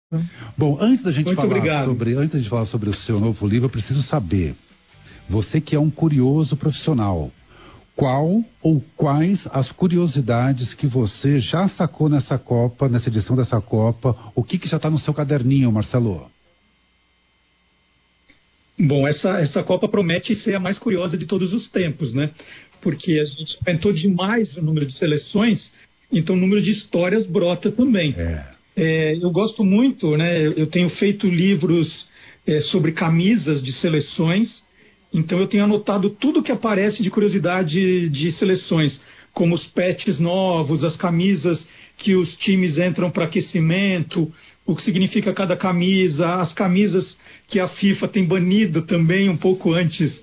Bom, antes da gente Muito falar sobre o seu novo livro, eu preciso saber, você que é um curioso profissional, qual ou quais as curiosidades que você já sacou nessa Copa, nessa edição dessa Copa, o que já está no seu caderninho, Marcelo? Bom, essa Copa promete ser a mais curiosa de todos os tempos, né? Porque a gente aumentou demais o número de seleções, então o número de histórias brota também. Eu gosto muito, né? Eu tenho feito livros sobre camisas de seleções, então eu tenho anotado tudo que aparece de curiosidade de seleções, como os patches novos, as camisas que os times entram para aquecimento, o que significa cada camisa, as camisas que a FIFA tem banido também um pouco antes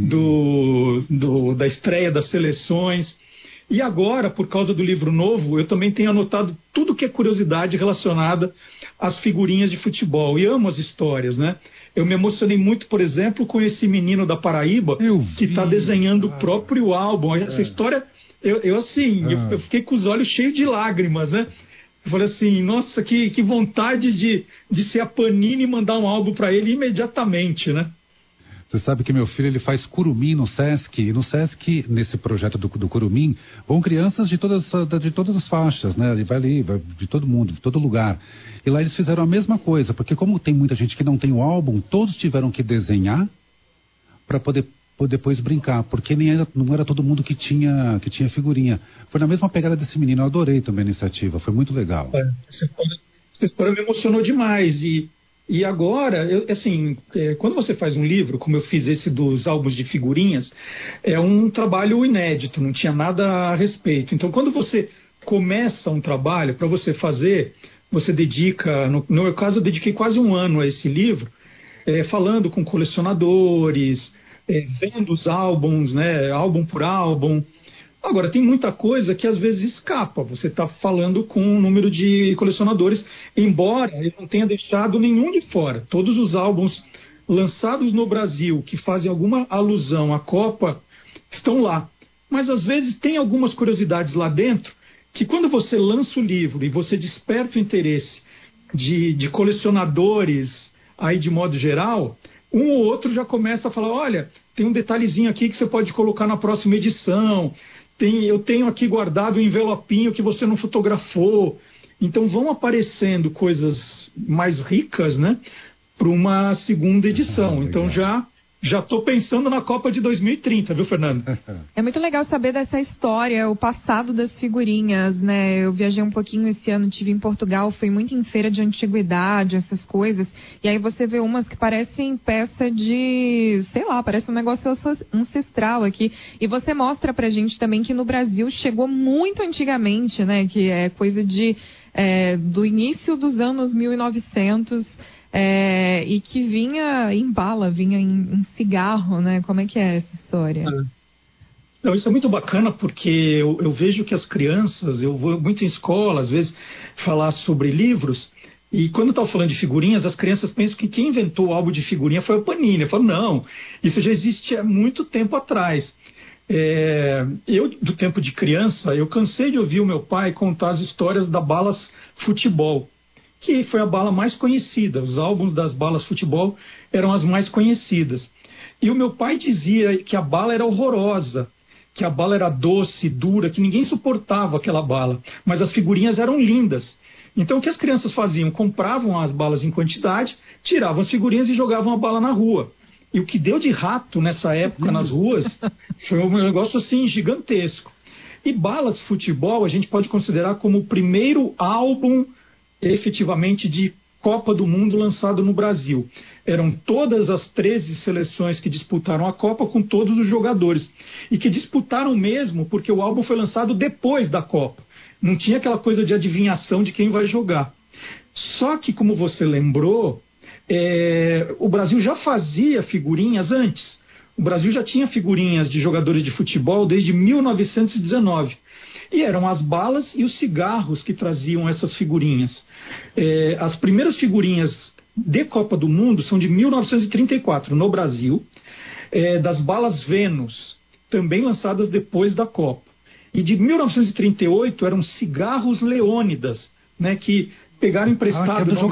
da estreia das seleções. E agora, por causa do livro novo, eu também tenho anotado tudo que é curiosidade relacionada às figurinhas de futebol. E amo as histórias, né? Eu me emocionei muito, por exemplo, com esse menino da Paraíba que está desenhando o próprio álbum. Essa história, eu fiquei com os olhos cheios de lágrimas, né? Eu falei assim, nossa, que vontade de ser a Panini e mandar um álbum para ele imediatamente, né? Você sabe que meu filho, ele faz curumim no Sesc, e no Sesc, nesse projeto do curumim, vão crianças de todas as faixas, né? Ele vai ali, vai de todo mundo, de todo lugar. E lá eles fizeram a mesma coisa, porque como tem muita gente que não tem o álbum, todos tiveram que desenhar para poder depois brincar, porque não era todo mundo que tinha figurinha. Foi na mesma pegada desse menino, eu adorei também a iniciativa, foi muito legal. Essa história me emocionou demais, e agora, quando você faz um livro, como eu fiz esse dos álbuns de figurinhas, é um trabalho inédito, não tinha nada a respeito. Então, quando você começa um trabalho, para você fazer, você dedica, no meu caso, eu dediquei quase um ano a esse livro, falando com colecionadores, vendo os álbuns, né, álbum por álbum. Agora, tem muita coisa que às vezes escapa. Você está falando com um número de colecionadores, embora ele não tenha deixado nenhum de fora. Todos os álbuns lançados no Brasil que fazem alguma alusão à Copa estão lá. Mas às vezes tem algumas curiosidades lá dentro que quando você lança o livro e você desperta o interesse de colecionadores aí de modo geral, um ou outro já começa a falar, olha, tem um detalhezinho aqui que você pode colocar na próxima edição. Eu tenho aqui guardado um envelopinho que você não fotografou. Então vão aparecendo coisas mais ricas, né, para uma segunda edição. Então já estou pensando na Copa de 2030, viu, Fernando? É muito legal saber dessa história, o passado das figurinhas, né? Eu viajei um pouquinho esse ano, estive em Portugal, fui muito em feira de antiguidade, essas coisas. E aí você vê umas que parecem peça de, sei lá, parece um negócio ancestral aqui. E você mostra pra gente também que no Brasil chegou muito antigamente, né? Que é coisa do início dos anos 1900. E que vinha em bala, vinha em cigarro, né? Como é que é essa história? Então, isso é muito bacana porque eu vejo que as crianças, eu vou muito em escola, às vezes, falar sobre livros, e quando eu estava falando de figurinhas, as crianças pensam que quem inventou o álbum de figurinha foi o Panini. Eu falo, não, isso já existe há muito tempo atrás. Eu, do tempo de criança, eu cansei de ouvir o meu pai contar as histórias da Balas Futebol, que foi a bala mais conhecida. Os álbuns das Balas Futebol eram as mais conhecidas. E o meu pai dizia que a bala era horrorosa, que a bala era doce, dura, que ninguém suportava aquela bala. Mas as figurinhas eram lindas. Então o que as crianças faziam? Compravam as balas em quantidade, tiravam as figurinhas e jogavam a bala na rua. E o que deu de rato nessa época nas ruas foi um negócio assim gigantesco. E Balas Futebol a gente pode considerar como o primeiro álbum efetivamente de Copa do Mundo lançado no Brasil. Eram todas as 13 seleções que disputaram a Copa com todos os jogadores. E que disputaram mesmo porque o álbum foi lançado depois da Copa. Não tinha aquela coisa de adivinhação de quem vai jogar. Só que, como você lembrou, o Brasil já fazia figurinhas antes. O Brasil já tinha figurinhas de jogadores de futebol desde 1919. E eram as balas e os cigarros que traziam essas figurinhas. As primeiras figurinhas de Copa do Mundo são de 1934, no Brasil, das balas Vênus, também lançadas depois da Copa. E de 1938 eram cigarros Leônidas, né, que pegaram emprestado...